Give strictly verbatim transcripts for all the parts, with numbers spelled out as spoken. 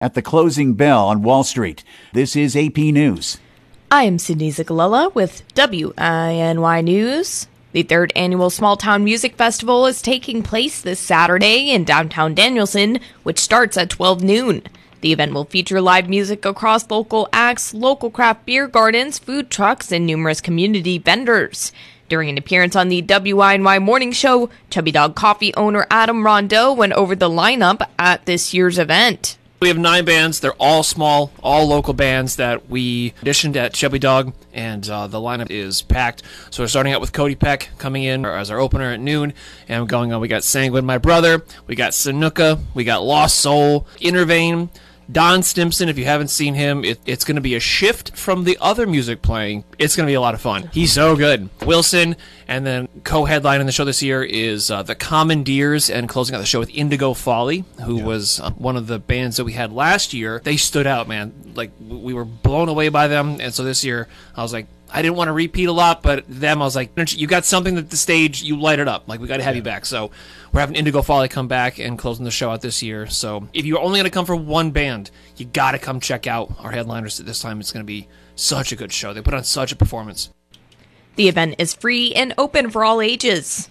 at the closing bell on Wall Street. This is A P News. I am Sydney Zicalella with W I N Y News. The third annual Small Town Music Festival is taking place this Saturday in downtown Danielson, which starts at twelve noon. The event will feature live music across local acts, local craft beer gardens, food trucks, and numerous community vendors. During an appearance on the W I N Y Morning Show, Chubby Dog Coffee owner Adam Rondeau went over the lineup at this year's event. We have nine bands. They're all small, all local bands that we auditioned at Chubby Dog, and uh, the lineup is packed. So we're starting out with Cody Peck coming in as our opener at noon, and going on, we got Sanguine My Brother, we got Sanuka, we got Lost Soul, Intervane, Don Stimson. If you haven't seen him, it, it's going to be a shift from the other music playing. It's going to be a lot of fun. He's so good. Wilson, and then co-headlining the show this year is uh, the Commandeers, and closing out the show with Indigo Folly, who yeah. was uh, one of the bands that we had last year. They stood out, man. Like, we were blown away by them, and so this year I was like, I didn't want to repeat a lot, but them, I was like, you got something that the stage, you light it up. Like, we got to have yeah. you back. So we're having Indigo Folly come back and closing the show out this year. So if you're only going to come for one band, you got to come check out our headliners at this time. It's going to be such a good show. They put on such a performance. The event is free and open for all ages.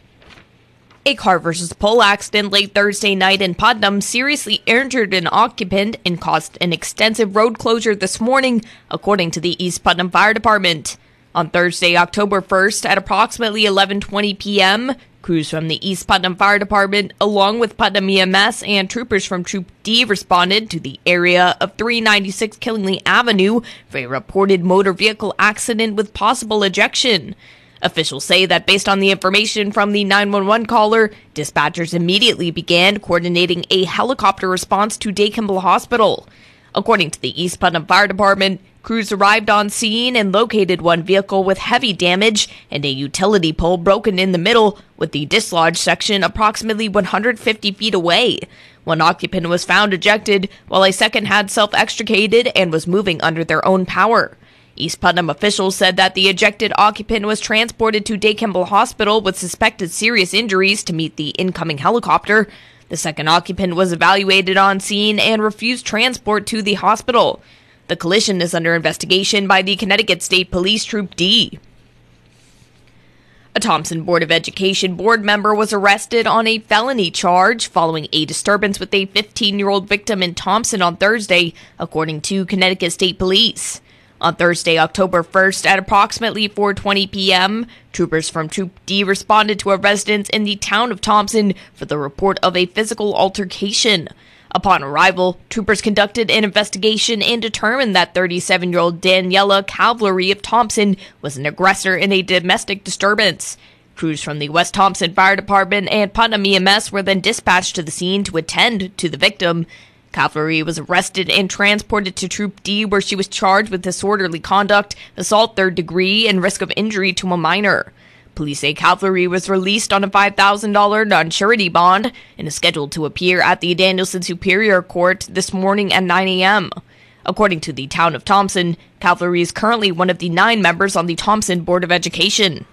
A car versus pole accident late Thursday night in Putnam seriously injured an occupant and caused an extensive road closure this morning, according to the East Putnam Fire Department. On Thursday, October first, at approximately eleven twenty p.m., crews from the East Putnam Fire Department, along with Putnam E M S and troopers from Troop D, responded to the area of three ninety-six Killingly Avenue for a reported motor vehicle accident with possible ejection. Officials say that based on the information from the nine one one caller, dispatchers immediately began coordinating a helicopter response to Day Kimball Hospital. According to the East Putnam Fire Department, crews arrived on scene and located one vehicle with heavy damage and a utility pole broken in the middle, with the dislodged section approximately one hundred fifty feet away. One occupant was found ejected, while a second had self-extricated and was moving under their own power. East Putnam officials said that the ejected occupant was transported to Day Kimball Hospital with suspected serious injuries to meet the incoming helicopter. The second occupant was evaluated on scene and refused transport to the hospital. The collision is under investigation by the Connecticut State Police Troop D. A Thompson Board of Education board member was arrested on a felony charge following a disturbance with a fifteen-year-old victim in Thompson on Thursday, according to Connecticut State Police. On Thursday, October first, at approximately four twenty p.m., troopers from Troop D responded to a residence in the town of Thompson for the report of a physical altercation. Upon arrival, troopers conducted an investigation and determined that thirty-seven-year-old Daniela Cavalry of Thompson was an aggressor in a domestic disturbance. Crews from the West Thompson Fire Department and Putnam E M S were then dispatched to the scene to attend to the victim. Cavalry was arrested and transported to Troop D, where she was charged with disorderly conduct, assault third degree, and risk of injury to a minor. Police say Cavalry was released on a five thousand dollars non-surety bond and is scheduled to appear at the Danielson Superior Court this morning at nine a.m. According to the town of Thompson, Cavalry is currently one of the nine members on the Thompson Board of Education.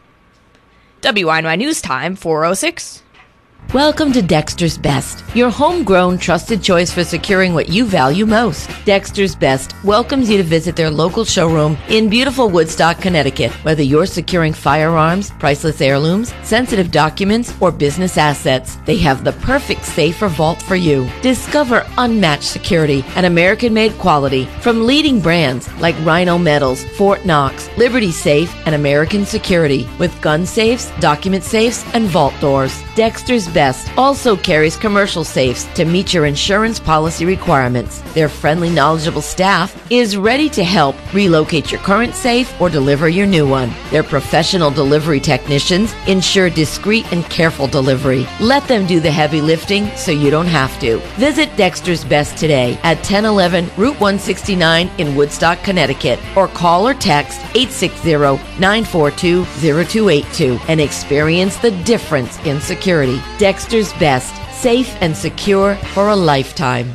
W I N Y News Time, four oh six. Welcome to Dexter's Best, your homegrown trusted choice for securing what you value most. Dexter's Best welcomes you to visit their local showroom in beautiful Woodstock, Connecticut. Whether you're securing firearms, priceless heirlooms, sensitive documents, or business assets, they have the perfect safe or vault for you. Discover unmatched security and American-made quality from leading brands like Rhino Metals, Fort Knox, Liberty Safe, and American Security, with gun safes, document safes, and vault doors. Dexter's Best also carries commercial safes to meet your insurance policy requirements. Their friendly, knowledgeable staff is ready to help relocate your current safe or deliver your new one. Their professional delivery technicians ensure discreet and careful delivery. Let them do the heavy lifting so you don't have to. Visit Dexter's Best today at ten eleven Route one sixty-nine in Woodstock, Connecticut, or call or text eight six zero, nine four two, zero two eight two and experience the difference in security. Dexter's Best, safe and secure for a lifetime.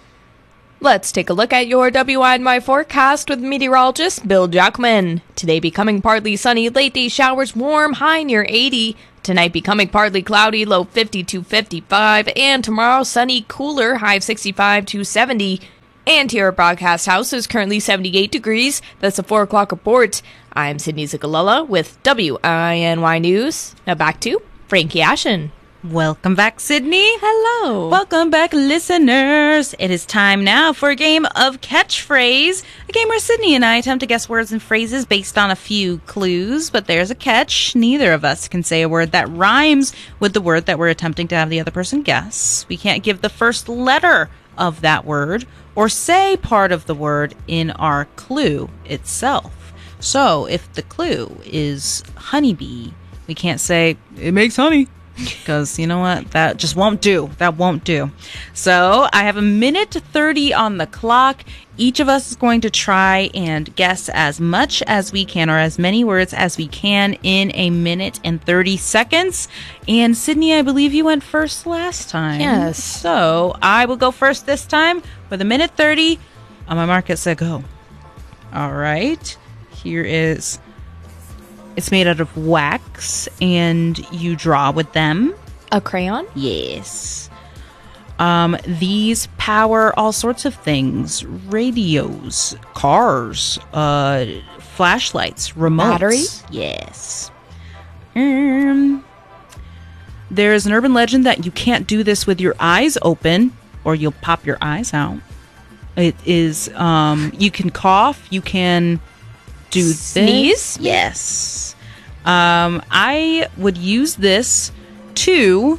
Let's take a look at your W I N Y forecast with meteorologist Bill Jackman. Today becoming partly sunny, late day showers, warm, high near eighty. Tonight becoming partly cloudy, low fifty to fifty-five, and tomorrow sunny, cooler, high of sixty-five to seventy. And here at Broadcast House is currently seventy-eight degrees. That's a four o'clock report. I'm Sydney Zigalala with W I N Y News. Now back to Frankie Ashen. Welcome back, Sydney. Hello. Welcome back, listeners. It is time now for a game of Catchphrase, a game where Sydney and I attempt to guess words and phrases based on a few clues, but there's a catch. Neither of us can say a word that rhymes with the word that we're attempting to have the other person guess. We can't give the first letter of that word or say part of the word in our clue itself. So, if the clue is honeybee, we can't say, it makes honey. Because, you know what? That just won't do. That won't do. So, I have a minute thirty on the clock. Each of us is going to try and guess as much as we can, or as many words as we can, in a minute and thirty seconds. And, Sydney, I believe you went first last time. Yes. So, I will go first this time with a minute thirty. On my mark, it said go. All right. Here is... It's made out of wax, and you draw with them. A crayon? Yes. Um, these power all sorts of things. Radios, cars, uh, flashlights, remotes. Battery? Yes. Um, there is an urban legend that you can't do this with your eyes open, or you'll pop your eyes out. It is, um, you can cough, you can... do this. Sneeze? Yes. Um, I would use this to...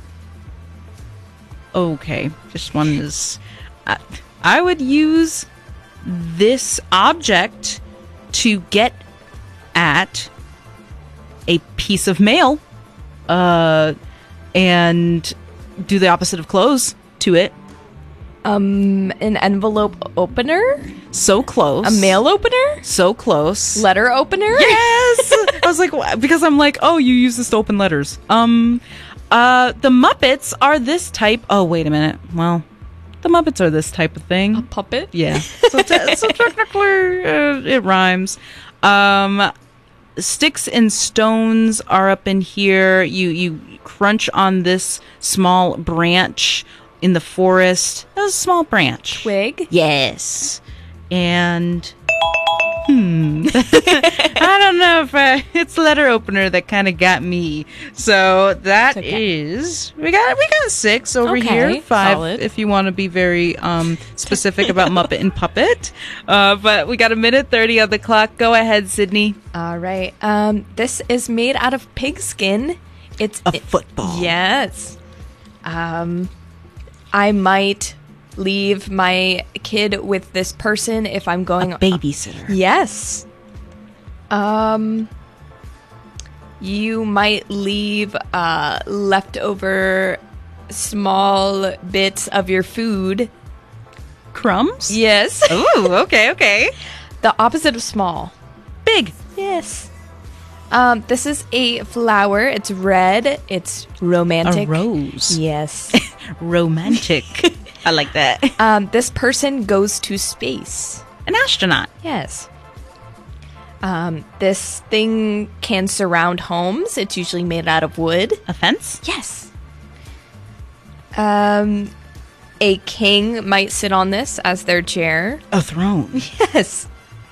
Okay, this one is... I, I would use this object to get at a piece of mail uh, and do the opposite of close to it. Um, an envelope opener? So close. A mail opener? So close. Letter opener? Yes! I was like, wh- because I'm like, oh, you use this to open letters. Um, uh, the Muppets are this type. Oh, wait a minute. Well, the Muppets are this type of thing. A puppet? Yeah. So, te- so technically, uh, it rhymes. Um, sticks and stones are up in here. You, you crunch on this small branch in the forest. That was a small branch. Twig? Yes. And hmm. I don't know if I, it's letter opener that kind of got me. So that okay. is we got we got six over Okay, here. Five solid. if you want to be very um specific about Muppet and Puppet. Uh, but we got a minute thirty on the clock. Go ahead, Sydney. All right. Um, this is made out of pigskin. It's A it- football. Yes. Um, I might leave my kid with this person if I'm going A babysitter. Yes. Um, you might leave uh, leftover small bits of your food. Crumbs? Yes. Ooh, okay, okay. The opposite of small. Big. Yes. Um, this is a flower. It's red. It's romantic. A rose. Yes. Romantic. I like that. um, this person goes to space. An astronaut. Yes. Um, this thing can surround homes. It's usually made out of wood. A fence? Yes. Um, a king might sit on this as their chair. A throne. Yes.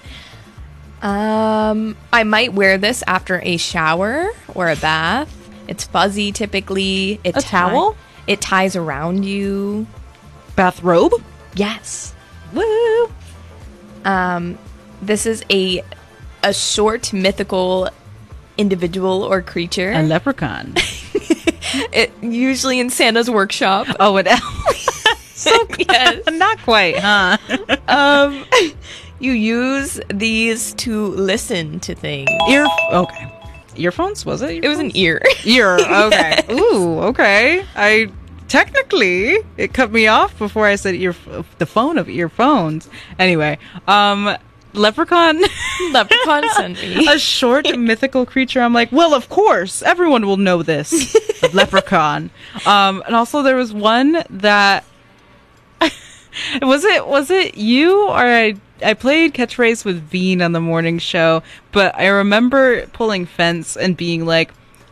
Um, I might wear this after a shower or a bath. It's fuzzy typically. It A towel? It ties around you. Bathrobe? Yes. Woo! Um, this is a a short mythical individual or creature. A leprechaun. It usually in Santa's workshop. Oh, an elf. So yes. Not quite, huh? Um, you use these to listen to things. Ear. Okay. Earphones? Was it? It was an ear. Ear. Okay. Ooh. Okay. I technically it cut me off before I said ear. The phone of earphones. Anyway. Um. Leprechaun. Leprechaun sent me. A short mythical creature. I'm like, well, of course, everyone will know this. Leprechaun. Um. And also there was one that. was it was it you or I? I played catchphrase with Bean on the morning show, but I remember pulling fence and being like,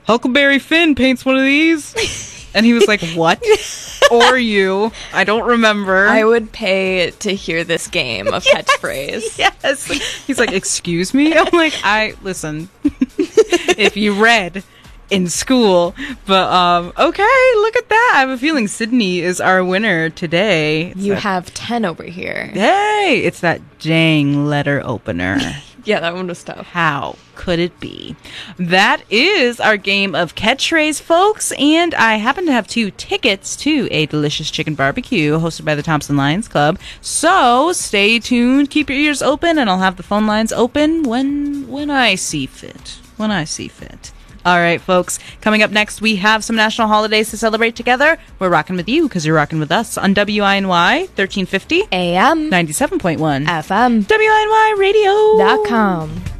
Huckleberry Finn paints one of these. And he was like, what? Or you. I don't remember. I would pay to hear this game of yes, catchphrase. Yes. He's like, excuse me? I'm like, I, listen, if you read in school, but, um, okay, look at that. I have a feeling Sydney is our winner today. It's you that, have ten over here. Hey, it's that dang letter opener. Yeah, that one was tough. How could it be? That is our game of catchphrase, folks. And I happen to have two tickets to a delicious chicken barbecue hosted by the Thompson Lions Club. So stay tuned, keep your ears open, and I'll have the phone lines open when when I see fit. When I see fit. All right, folks. Coming up next, we have some national holidays to celebrate together. We're rocking with you because you're rocking with us on W I N Y thirteen fifty A M ninety-seven point one F M W I N Y radio dot com.